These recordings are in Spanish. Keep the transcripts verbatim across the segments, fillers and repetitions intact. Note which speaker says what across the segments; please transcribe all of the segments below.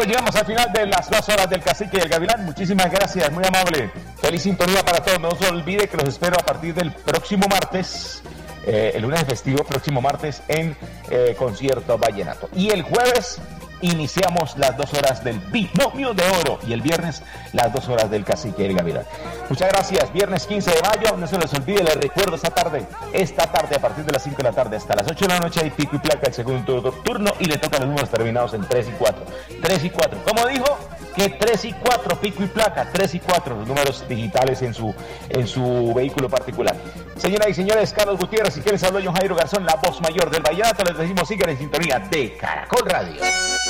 Speaker 1: llegamos al final de las dos horas del Cacique y el Gavilán. Muchísimas gracias, muy amable. Feliz sintonía para todos. No se olvide que los espero a partir del próximo martes, eh, el lunes festivo, próximo martes en eh, Concierto Vallenato. Y el jueves iniciamos las dos horas del Binomio de Oro y el viernes las dos horas del Cacique y el Gavilán. Muchas gracias. Viernes quince de mayo, no se les olvide, les recuerdo esta tarde, esta tarde a partir de las cinco de la tarde hasta las ocho de la noche hay pico y placa el segundo turno y le tocan los números terminados en tres y cuatro. tres y cuatro. ¿Cómo dijo? Que tres y cuatro, pico y placa, tres y cuatro, los números digitales en su, en su vehículo particular. Señoras y señores, Carlos Gutiérrez, y que les habló John Jairo Garzón, la voz mayor del vallenato, les decimos sigan en sintonía de Caracol Radio.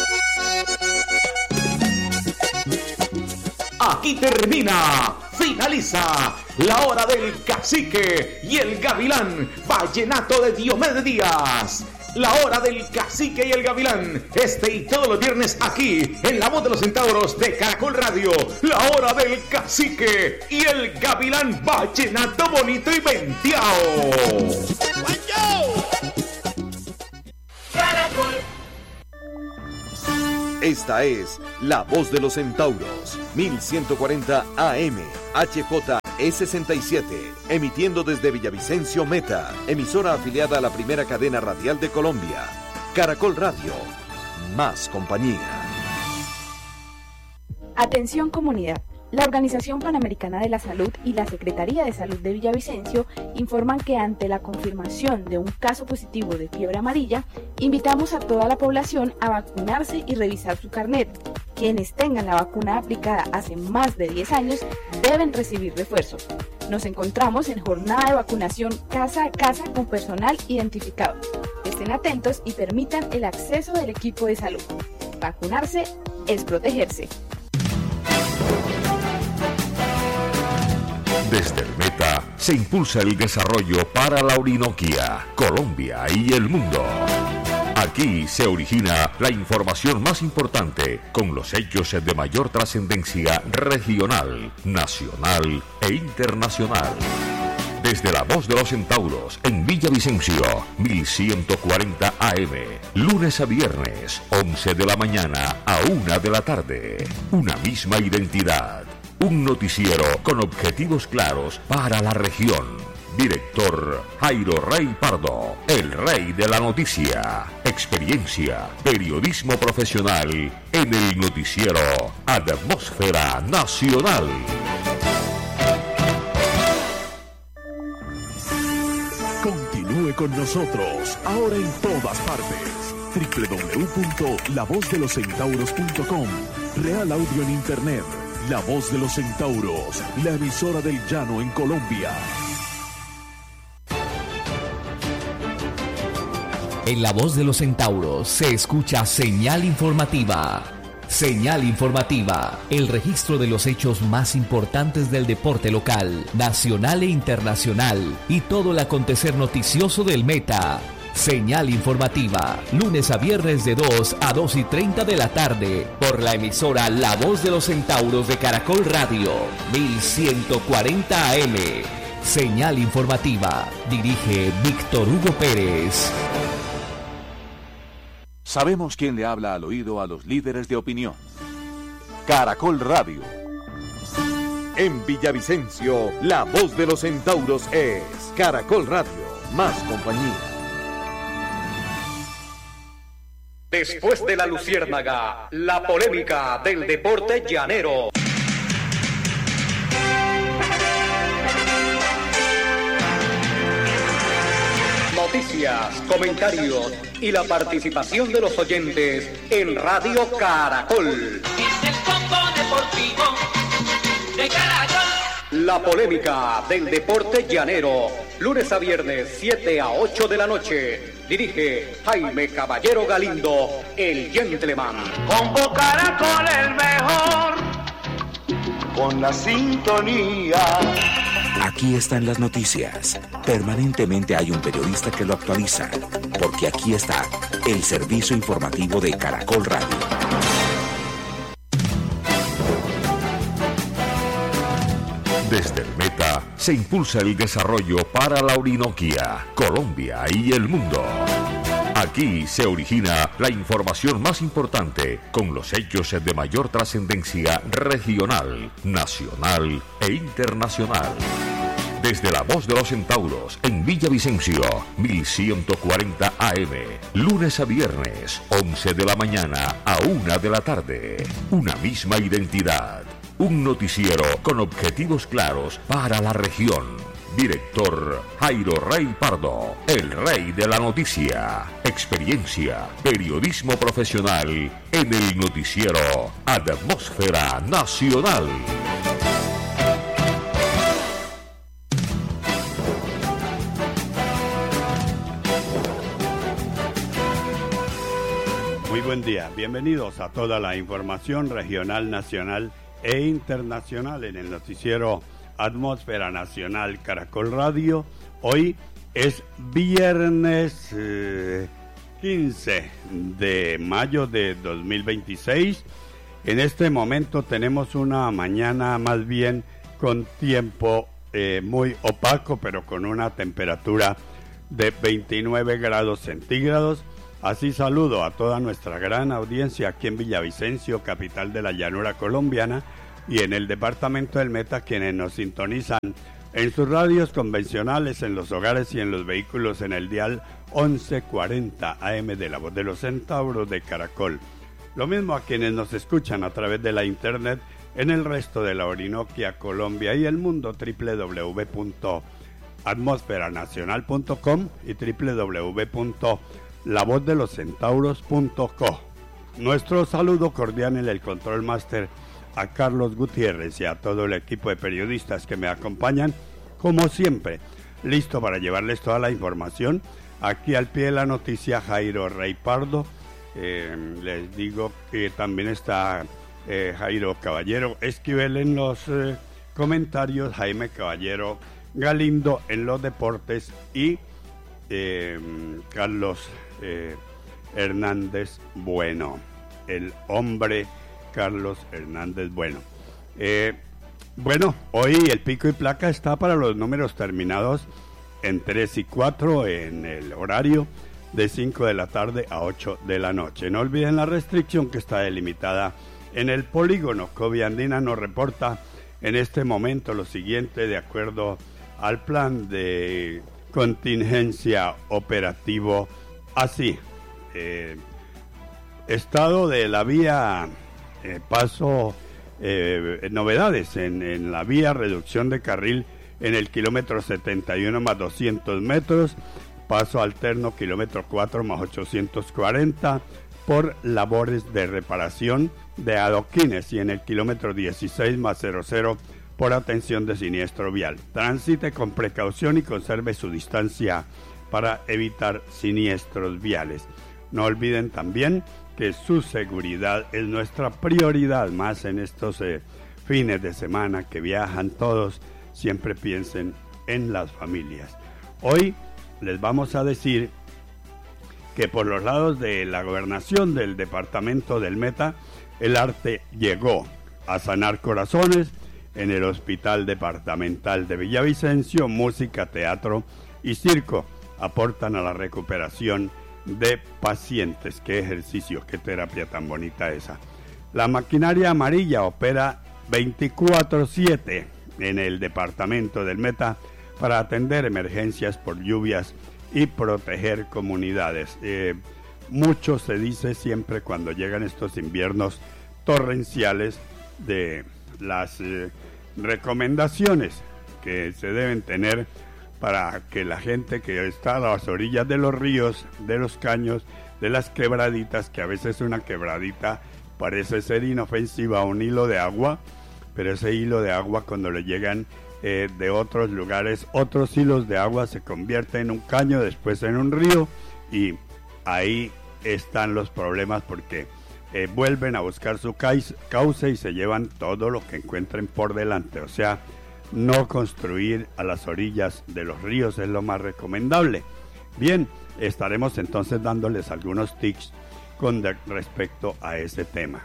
Speaker 2: Aquí termina, finaliza la hora del Cacique y el Gavilán, vallenato de Diomedes Díaz. La hora del Cacique y el Gavilán, este y todos los viernes aquí en La Voz de los Centauros de Caracol Radio. La hora del Cacique y el Gavilán, vallenato bonito y venteado.
Speaker 3: Esta es La Voz de los Centauros, mil ciento cuarenta A M, H J E sesenta y siete, emitiendo desde Villavicencio Meta, emisora afiliada a la primera cadena radial de Colombia. Caracol Radio, más compañía.
Speaker 4: Atención comunidad. La Organización Panamericana de la Salud y la Secretaría de Salud de Villavicencio informan que ante la confirmación de un caso positivo de fiebre amarilla, invitamos a toda la población a vacunarse y revisar su carnet. Quienes tengan la vacuna aplicada hace más de diez años deben recibir refuerzos. Nos encontramos en jornada de vacunación casa a casa con personal identificado. Estén atentos y permitan el acceso del equipo de salud. Vacunarse es protegerse.
Speaker 5: Desde el Meta se impulsa el desarrollo para la Orinoquia, Colombia y el mundo. Aquí se origina la información más importante con los hechos de mayor trascendencia regional, nacional e internacional. Desde La Voz de los Centauros en Villavicencio, mil ciento cuarenta A M, lunes a viernes, once de la mañana a una de la tarde. Una misma identidad. Un noticiero con objetivos claros para la región. Director Jairo Rey Pardo, el rey de la noticia. Experiencia, periodismo profesional en el noticiero Atmósfera Nacional.
Speaker 6: Continúe con nosotros, ahora en todas partes. doble u doble u doble u punto la voz de los centauros punto com. Real Audio en Internet. La Voz de los Centauros, la emisora del llano en Colombia.
Speaker 7: En La Voz de los Centauros se escucha señal informativa. Señal informativa, el registro de los hechos más importantes del deporte local, nacional e internacional y todo el acontecer noticioso del Meta. Señal informativa, lunes a viernes de dos a dos y treinta de la tarde, por la emisora La Voz de los Centauros de Caracol Radio, mil ciento cuarenta A M. Señal informativa, dirige Víctor Hugo Pérez.
Speaker 3: Sabemos quién le habla al oído a los líderes de opinión. Caracol Radio. En Villavicencio, La Voz de los Centauros es Caracol Radio, más compañía.
Speaker 2: Después de la luciérnaga, la polémica del deporte llanero. Noticias, comentarios y la participación de los oyentes en Radio Caracol.
Speaker 8: Es el combo deportivo de Caracol.
Speaker 2: La polémica del deporte llanero, lunes a viernes, siete a ocho de la noche. Dirige Jaime Caballero Galindo, el gentleman.
Speaker 8: Combo Caracol el mejor.
Speaker 9: Con la sintonía.
Speaker 10: Aquí están las noticias. Permanentemente hay un periodista que lo actualiza, porque aquí está el servicio informativo de Caracol Radio.
Speaker 5: Desde el Meta se impulsa el desarrollo para la Orinoquia, Colombia y el mundo. Aquí se origina la información más importante con los hechos de mayor trascendencia regional, nacional e internacional. Desde la Voz de los Centauros en Villavicencio, mil ciento cuarenta A M, lunes a viernes, once de la mañana a una de la tarde. Una misma identidad, un noticiero con objetivos claros para la región. Director Jairo Rey Pardo, el rey de la noticia. Experiencia, periodismo profesional en el noticiero Atmósfera Nacional.
Speaker 11: Muy buen día, bienvenidos a toda la información regional, nacional e internacional en el noticiero Atmósfera Nacional Caracol Radio. Hoy es viernes eh, quince de mayo de dos mil veintiséis. En este momento tenemos una mañana más bien con tiempo eh, muy opaco, pero con una temperatura de veintinueve grados centígrados. Así saludo a toda nuestra gran audiencia aquí en Villavicencio, capital de la llanura colombiana, y en el departamento del Meta, quienes nos sintonizan en sus radios convencionales, en los hogares y en los vehículos en el dial once cuarenta A M de la Voz de los Centauros de Caracol. Lo mismo a quienes nos escuchan a través de la internet en el resto de la Orinoquia, Colombia y el mundo, doble u doble u doble u punto atmósfera nacional punto com y doble u doble u doble u punto la voz de los centauros punto co. Nuestro saludo cordial en el Control Master a Carlos Gutiérrez y a todo el equipo de periodistas que me acompañan, como siempre, listo para llevarles toda la información. Aquí al pie de la noticia, Jairo Rey Pardo. Eh, les digo que también está eh, Jairo Caballero Esquivel en los eh, comentarios, Jaime Caballero Galindo en los deportes y eh, Carlos eh, Hernández Bueno, el hombre Carlos Hernández Bueno. Eh, bueno, hoy el pico y placa está para los números terminados en tres y cuatro en el horario de cinco de la tarde a ocho de la noche. No olviden la restricción que está delimitada en el polígono. Covia Andina nos reporta en este momento lo siguiente de acuerdo al plan de contingencia operativo. Así, eh, estado de la vía... Eh, paso, eh, novedades en, en la vía, reducción de carril en el kilómetro setenta y uno más doscientos metros, paso alterno kilómetro cuatro más ochocientos cuarenta por labores de reparación de adoquines y en el kilómetro dieciséis más cero cero por atención de siniestro vial. Transite con precaución y conserve su distancia para evitar siniestros viales. No olviden también que su seguridad es nuestra prioridad, más en estos eh, fines de semana que viajan todos, siempre piensen en las familias. Hoy les vamos a decir que por los lados de la gobernación del departamento del Meta, el arte llegó a sanar corazones en el Hospital Departamental de Villavicencio. Música, teatro y circo aportan a la recuperación de pacientes. Qué ejercicio, qué terapia tan bonita esa. La maquinaria amarilla opera veinticuatro siete en el departamento del Meta para atender emergencias por lluvias y proteger comunidades. Eh, mucho se dice siempre cuando llegan estos inviernos torrenciales de las eh, recomendaciones que se deben tener para que la gente que está a las orillas de los ríos, de los caños, de las quebraditas, que a veces una quebradita parece ser inofensiva a un hilo de agua, pero ese hilo de agua cuando le llegan eh, de otros lugares, otros hilos de agua se convierte en un caño, después en un río, y ahí están los problemas porque eh, vuelven a buscar su cauce y se llevan todo lo que encuentren por delante. O sea, no construir a las orillas de los ríos es lo más recomendable. Bien, estaremos entonces dándoles algunos tips con respecto a ese tema.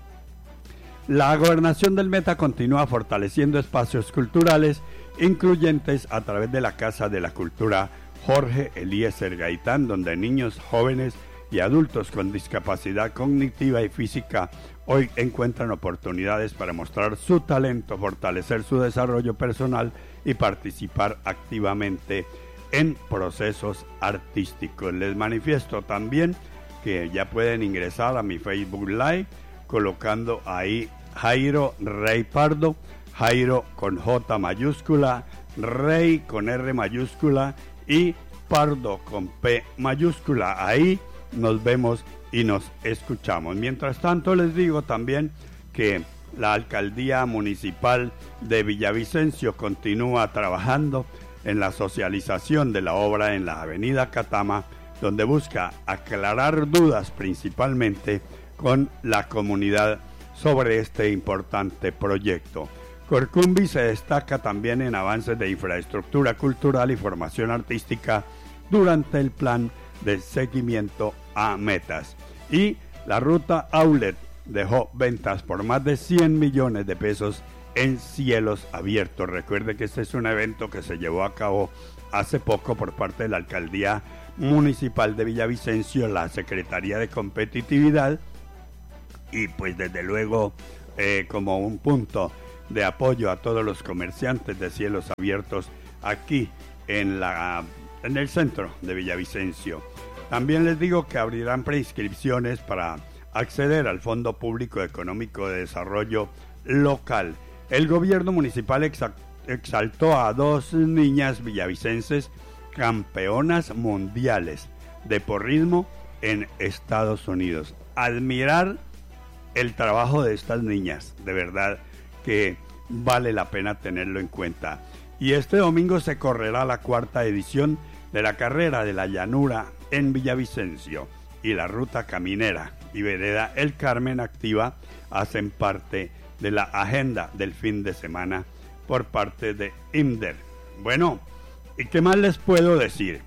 Speaker 11: La gobernación del Meta continúa fortaleciendo espacios culturales incluyentes a través de la Casa de la Cultura Jorge Eliezer Gaitán, donde niños, jóvenes y adultos con discapacidad cognitiva y física hoy encuentran oportunidades para mostrar su talento, fortalecer su desarrollo personal y participar activamente en procesos artísticos. Les manifiesto también que ya pueden ingresar a mi Facebook Live colocando ahí Jairo Rey Pardo, Jairo con J mayúscula, Rey con R mayúscula y Pardo con P mayúscula. Ahí nos vemos y nos escuchamos. Mientras tanto, les digo también que la Alcaldía Municipal de Villavicencio continúa trabajando en la socialización de la obra en la Avenida Catama, donde busca aclarar dudas principalmente con la comunidad sobre este importante proyecto. Corcumbi se destaca también en avances de infraestructura cultural y formación artística durante el plan de seguimiento a metas. Y la ruta Outlet dejó ventas por más de cien millones de pesos en cielos abiertos. Recuerde que este es un evento que se llevó a cabo hace poco por parte de la Alcaldía Municipal de Villavicencio, la Secretaría de Competitividad y pues desde luego eh, como un punto de apoyo a todos los comerciantes de cielos abiertos aquí en, la, en el centro de Villavicencio. También les digo que abrirán preinscripciones para acceder al Fondo Público Económico de Desarrollo Local. El gobierno municipal exa- exaltó a dos niñas villavicenses campeonas mundiales de porrismo en Estados Unidos. Admirar el trabajo de estas niñas, de verdad que vale la pena tenerlo en cuenta. Y este domingo se correrá la cuarta edición de la Carrera de la Llanura en Villavicencio, y la Ruta Caminera y Vereda El Carmen Activa hacen parte de la agenda del fin de semana por parte de IMDER. Bueno, ¿y qué más les puedo decir?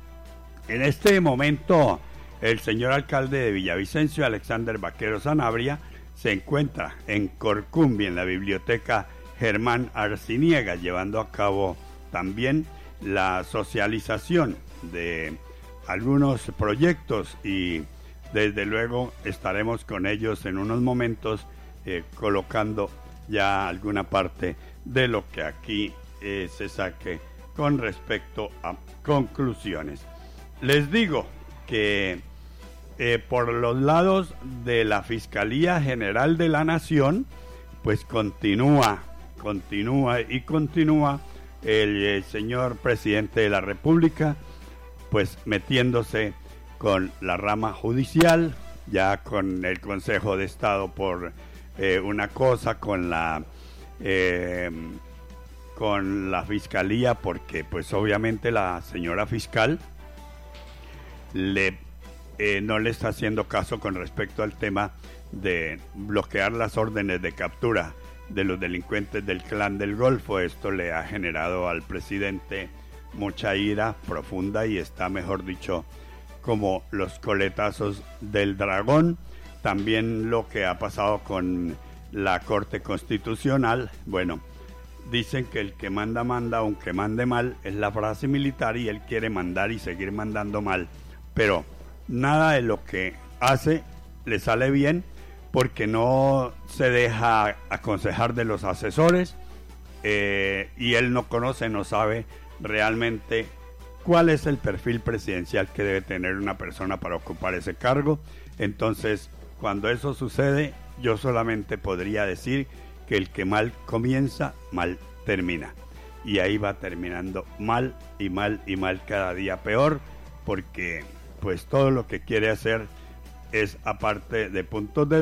Speaker 11: En este momento, el señor alcalde de Villavicencio, Alexander Vaquero Sanabria, se encuentra en Corcumbi, en la biblioteca Germán Arciniega, llevando a cabo también la socialización de algunos proyectos, y desde luego estaremos con ellos en unos momentos eh, colocando ya alguna parte de lo que aquí eh, se saque con respecto a conclusiones. Les digo que eh, por los lados de la Fiscalía General de la Nación, pues continúa, continúa y continúa el, el señor presidente de la República, pues metiéndose con la rama judicial, ya con el Consejo de Estado por eh, una cosa, con la eh, con la Fiscalía, porque pues obviamente la señora fiscal le eh, no le está haciendo caso con respecto al tema de bloquear las órdenes de captura de los delincuentes del Clan del Golfo. Esto le ha generado al presidente mucha ira profunda y está, mejor dicho, como los coletazos del dragón. También lo que ha pasado con la Corte Constitucional. Bueno, dicen que el que manda, manda, aunque mande mal, es la frase militar, y él quiere mandar y seguir mandando mal. Pero nada de lo que hace le sale bien, porque no se deja aconsejar de los asesores, eh, y él no conoce, no sabe realmente cuál es el perfil presidencial que debe tener una persona para ocupar ese cargo. Entonces, cuando eso sucede, yo solamente podría decir que el que mal comienza, mal termina. Y ahí va terminando mal y mal y mal, cada día peor, porque pues todo lo que quiere hacer es, aparte de puntos de